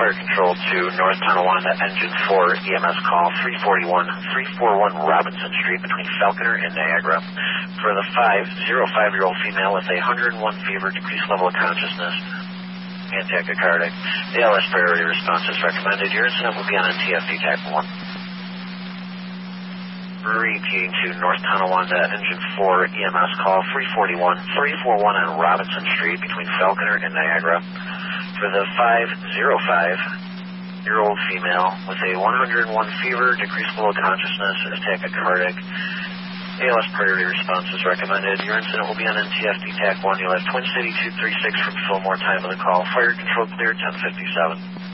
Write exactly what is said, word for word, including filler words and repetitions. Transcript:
fire control to North Tonawanda, engine four, E M S call three forty-one, three forty-one Robinson Street between Falconer and Niagara. For the five oh five-year-old female with a one hundred one fever, decreased level of consciousness, and tachycardic. The L S priority response is recommended. Your incident will be on N T F D TAC one. Repeating to North Tonawanda, engine four, E M S call three forty-one, three forty-one on Robinson Street between Falconer and Niagara. For the five oh five-year-old female with a one hundred one fever, decreased level of consciousness, is tachycardic. A L S priority response is recommended. Your incident will be on N T F D TAC one. You'll have Twin City two three six from Fillmore. Time of the call. Fire control clear ten fifty-seven.